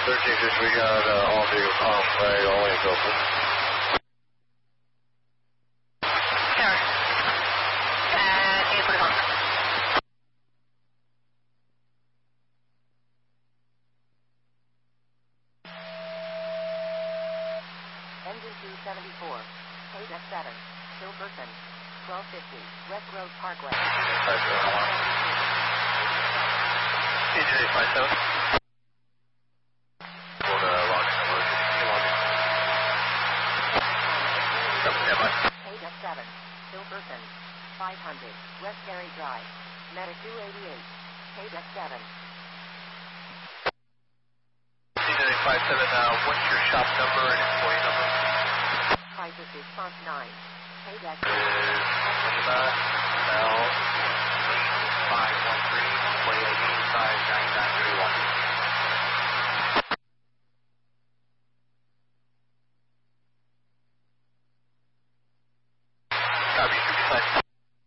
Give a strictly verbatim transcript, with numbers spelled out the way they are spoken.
thirteen six, we got uh, all vehicle comm flag, all lanes open. Sure. And you put it on. Engine two seventy-four, K F seven, still person, twelve fifty, West Road Parkway. T J five seven. Go to launch number sixteen, launch. K F seven, still person, five hundred, West Gary Drive, Meta two eighty-eight, K F seven. T J five seven, uh, what's your shop number and employee number? Crisis response nine, K F Is Lima, Bell, five one three, employee I D five nine nine three one. Copy, fifty-five.